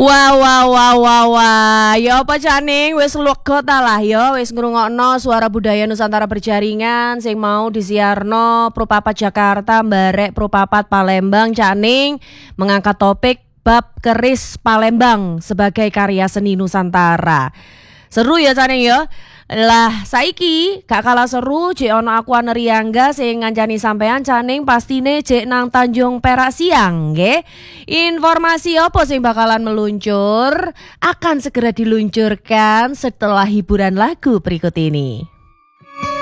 Wah wah wah wah wah. Ya apa Caning wis lega ta lah ya wis ngrungokno Suara Budaya Nusantara Berjaringan sing mau disiarno Propapat Jakarta Mbarek Propapat Palembang. Caning mengangkat topik bab keris Palembang sebagai karya seni Nusantara. Seru ya Caning ya. Lah saiki gak kalah seru jek ono aku Aneriangga sing ngancani sampean Caning pastine jek nang Tanjung Perak siang nggih. Informasi apa sing bakalan meluncur akan segera diluncurkan setelah hiburan lagu berikut ini.